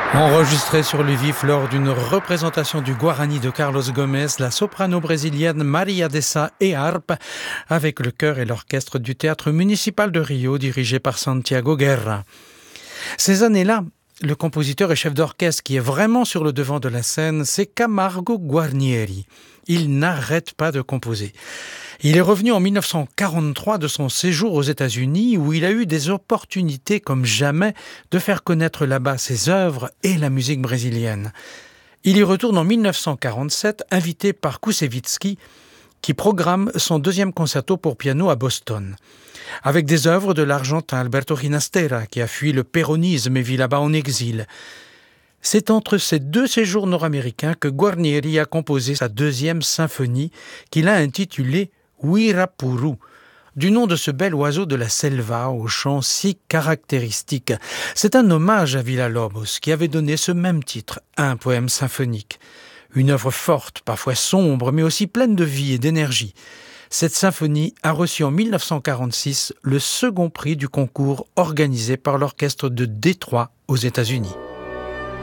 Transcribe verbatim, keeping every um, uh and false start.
Enregistrée sur le vif lors d'une représentation du Guarani de Carlos Gomez, la soprano brésilienne Maria Dessa et harpe, avec le chœur et l'orchestre du théâtre municipal de Rio, dirigé par Santiago Guerra. Ces années-là, le compositeur et chef d'orchestre qui est vraiment sur le devant de la scène, c'est Camargo Guarnieri. Il n'arrête pas de composer. Il est revenu en dix-neuf cent quarante-trois de son séjour aux États-Unis où il a eu des opportunités comme jamais de faire connaître là-bas ses œuvres et la musique brésilienne. Il y retourne en dix-neuf cent quarante-sept, invité par Koussevitzky, qui programme son deuxième concerto pour piano à Boston. Avec des œuvres de l'Argentin Alberto Ginastera, qui a fui le péronisme et vit là-bas en exil. C'est entre ces deux séjours nord-américains que Guarnieri a composé sa deuxième symphonie, qu'il a intitulée Uirapuru, du nom de ce bel oiseau de la selva au chant si caractéristique. C'est un hommage à Villa-Lobos, qui avait donné ce même titre à un poème symphonique. Une œuvre forte, parfois sombre, mais aussi pleine de vie et d'énergie. Cette symphonie a reçu en dix-neuf cent quarante-six le second prix du concours organisé par l'orchestre de Détroit aux États-Unis.